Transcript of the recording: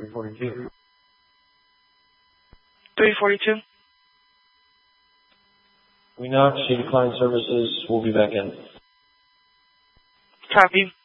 342. 342. We knock, she declined services. We'll be back in. Copy.